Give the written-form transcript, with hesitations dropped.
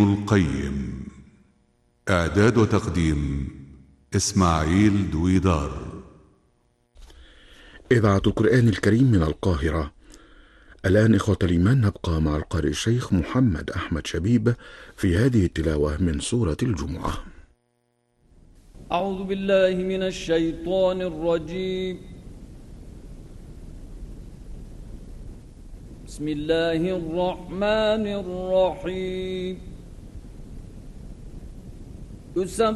القيم. إعداد وتقديم إسماعيل دويدار. إذاعة القرآن الكريم من القاهرة. الآن إخوة الإيمان نبقى مع القارئ الشيخ محمد أحمد شبيب في هذه التلاوة من سورة الجمعة. أعوذ بالله من الشيطان الرجيم. بسم الله الرحمن الرحيم.